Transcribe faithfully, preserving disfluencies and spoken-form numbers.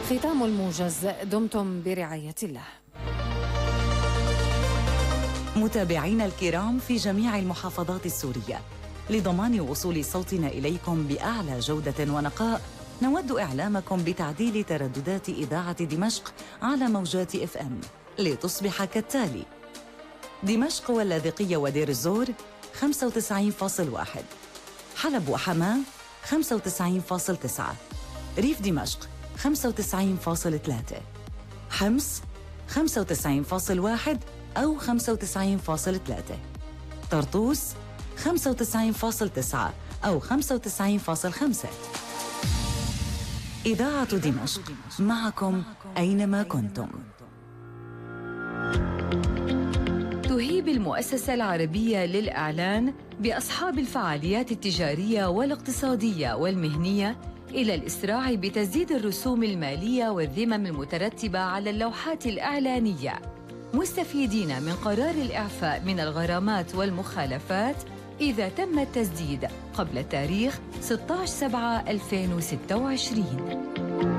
ختام الموجز. دمتم برعاية الله. متابعينا الكرام في جميع المحافظات السورية، لضمان وصول صوتنا إليكم بأعلى جودة ونقاء، نود إعلامكم بتعديل ترددات إذاعة دمشق على موجات اف ام لتصبح كالتالي: دمشق واللاذقية ودير الزور خمسة وتسعين فاصلة واحد، حلب وحماة خمسة وتسعين فاصلة تسعة، ريف دمشق خمسة وتسعين فاصلة ثلاثة، حمص خمسة وتسعين فاصلة واحد أو خمسة وتسعين فاصلة ثلاثة، طرطوس خمسة وتسعين فاصلة تسعة أو خمسة وتسعين فاصلة خمسة. إذاعة دمشق معكم أينما كنتم. تهيب المؤسسة العربية للإعلان بأصحاب الفعاليات التجارية والاقتصادية والمهنية إلى الإسراع بتسديد الرسوم المالية والذمم المترتبة على اللوحات الإعلانية، مستفيدين من قرار الإعفاء من الغرامات والمخالفات إذا تم التسديد قبل تاريخ ستة عشر سبعة ألفين وستة وعشرين.